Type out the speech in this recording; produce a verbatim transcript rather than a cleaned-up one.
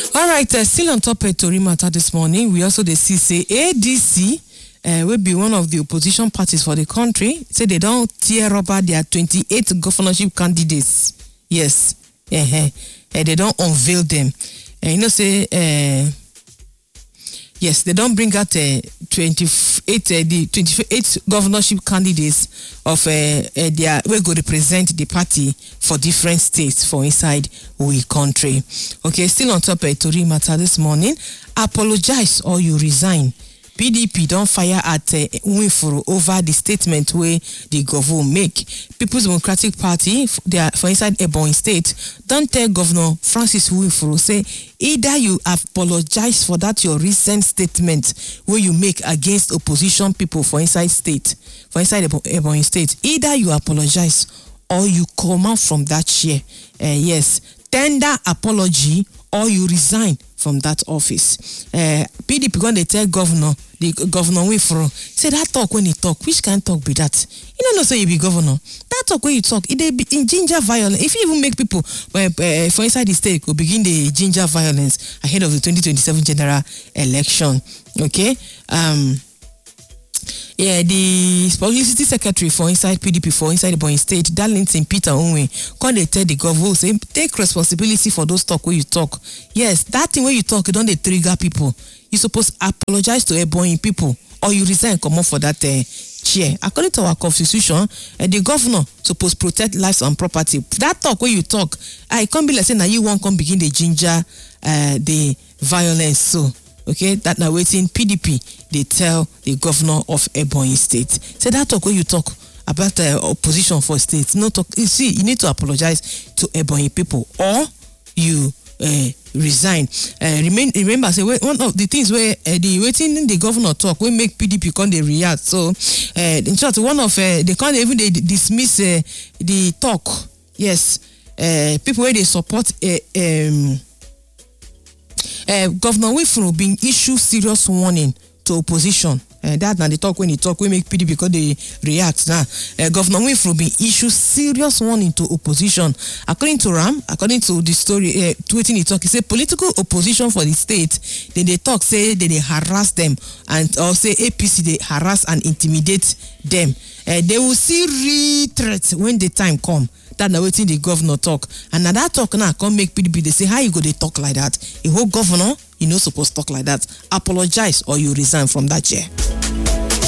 All right, uh, still on top of Tori matter this morning, we also dey see say A D C uh, will be one of the opposition parties for the country. Say they don't tear up their twenty-eight governorship candidates. Yes, uh-huh. uh, they don't unveil them. Uh, you know, say uh, yes, they don't bring out uh, twenty-eight uh, the twenty-eight governorship candidates of uh, uh, their we go represent the party for different states for inside we country. Okay, still on top of Tori matter this morning. Apologize or you resign. P D P don't fire at uh, Nwifuru over the statement where the government make. People's Democratic Party, they are for inside Ebonyi State, don't tell Governor Francis Nwifuru say either you apologize for that your recent statement where you make against opposition people for inside state, for inside Ebonyi State. Either you apologize or you come out from that chair. Uh, yes, tender apology or you resign from that office. Uh, P D P when they tell governor, the governor Nwifuru, say that talk when he talk, which kind of talk be that? You don't know say you be governor. That talk when you talk, it they be in ginger violence. If you even make people uh, uh, for inside the state go begin the ginger violence ahead of the twenty twenty-seven general election. Okay. Um. Yeah, the publicity secretary for inside P D P for inside the Ebonyi State, Darlington Peter Onwe, call they tell the governor say take responsibility for those talk where you talk. Yes, that thing where you talk, you don't they trigger people. You supposed apologize to Ebonyi people or you resign come up for that uh, chair. According to our constitution, uh, the governor supposed protect lives and property. That talk where you talk, I can't be like saying now you won't come begin the ginger, uh, the violence. So. Okay, that now waiting P D P, they tell the governor of Ebonyi State. Say that talk when you talk about the uh, opposition for states. No talk. You see, you need to apologize to Ebonyi people or you uh, resign. Uh, remain, remember, say one of the things where uh, the waiting the governor talk will make P D P come they react. So, uh, in short, one of uh, they can't even they dismiss uh, the talk. Yes, uh, people where they support. Uh, um, Uh, Governor Nwifuru been issue serious warning to opposition. Uh, that now they talk when he talk, we make P D P because they react now. Uh, Governor Nwifuru been issue serious warning to opposition. According to Ram, according to the story, uh, tweeting he talk, he say political opposition for the state. Then they talk say they, they harass them and or say A P C they harass and intimidate them. Uh, they will see real threats when the time come. That now waiting the governor talk, and now that talk now come make P D P. They say how you go they talk like that? A whole governor, you know supposed to talk like that. Apologize or you resign from that chair.